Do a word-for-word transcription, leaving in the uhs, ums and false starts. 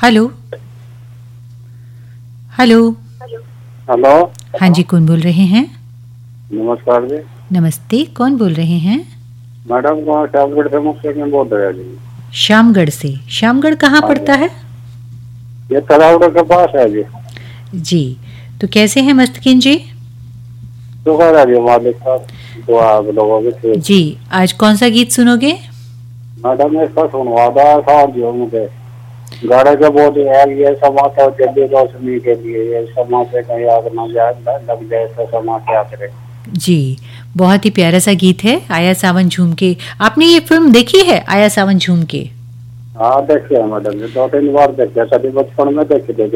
Hello hello hello. हाँ जी, कौन बोल रहे हैं? नमस्कार जी। नमस्ते, कौन बोल रहे हैं? मैडम को शामगढ़ से मुख्य में बोल रहे हैं जी। शामगढ़ से। शामगढ़ कहाँ हाँ पड़ता है? ये तलावड़ के पास है जी। जी, तो कैसे हैं मस्तकीन जी? शुक्र है जी मालिक साहब, दुआ आप लोगों की थी। जी, आज कौन सा गीत सुनोगे? मैडम इसका सुनवा था साहब जी मुझे। गाड़े के बहुत ये समाचार जल्दी रोशनी के लिए ये समाचार कहीं आग ना जाए लग जाए तो समाचार आते। जी, बहुत ही प्यारा सा गीत है, आया सावन झूम के। आपने ये फिल्म देखी है, आया सावन झूम के? हाँ देखिए मैडम, दो तीन बार देखिए, कभी बचपन में देखी थी।